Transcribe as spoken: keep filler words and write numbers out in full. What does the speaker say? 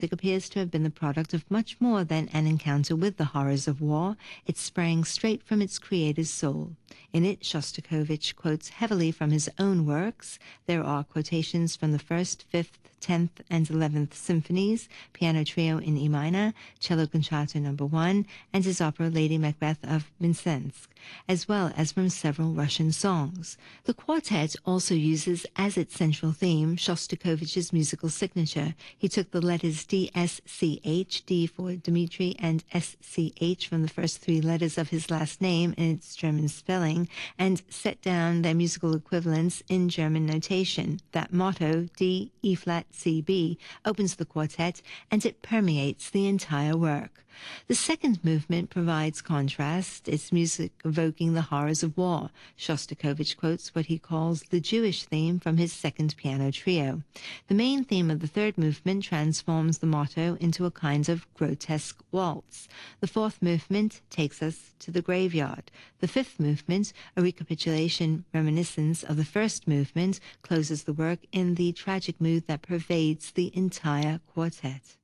It appears to have been the product of much more than an encounter with the horrors of war. It sprang straight from its creator's soul. In it, Shostakovich quotes heavily from his own works. There are quotations from the first, fifth, tenth, and eleventh symphonies, piano trio in E minor, cello concerto number one, and his opera Lady Macbeth of Mtsensk, as well as from several Russian songs. The quartet also uses as its central theme Shostakovich's musical signature. He took the letters D S C H, D for Dmitri, and S C H from the first three letters of his last name in its German spelling, and set down their musical equivalents in German notation. That motto, D, E flat, C, B, opens the quartet, and it permeates the entire work. The second movement provides contrast, its music evoking the horrors of war. Shostakovich quotes what he calls the Jewish theme from his second piano trio. The main theme of the third movement transforms the motto into a kind of grotesque waltz. The fourth movement takes us to the graveyard. The fifth movement, a recapitulation reminiscence of the first movement, closes the work in the tragic mood that pervades the entire quartet.